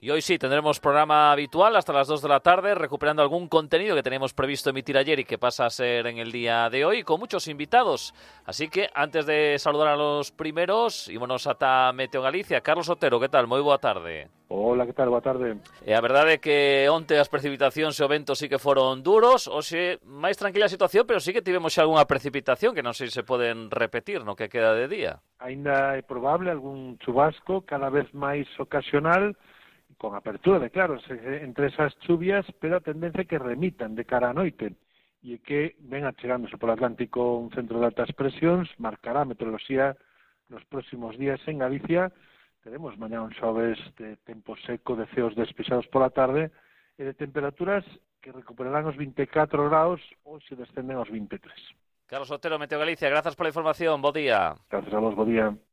Y hoy sí, tendremos programa habitual hasta las 2 de la tarde, recuperando algún contenido que teníamos previsto emitir ayer y que pasa a ser en el día de hoy, con muchos invitados. Así que, antes de saludar a los primeros, ímonos ata Meteo Galicia. Carlos Otero, que tal? Moi boa tarde. Hola, que tal? Boa tarde. A verdade é que onte as precipitacións e o vento sí que foron duros, hoxe máis tranquila a situación, pero sí que tivemos xa algunha precipitación que non sei se poden repetir no que queda de día. Ainda é probable algún chubasco cada vez máis ocasional, con apertura de claros entre esas chuvias, pero a tendencia é que remitan de cara á noite e que ven achegándose polo Atlántico un centro de altas presións, marcará a meteoroloxía nos próximos días en Galicia. Teremos mañá un xoves de tempo seco, de ceos despexados pola tarde e de temperaturas que recuperarán os 24 graus ou se descenden aos 23. Carlos Otero, Meteo Galicia, grazas pola información, bo día. Gracias a vos, bo día.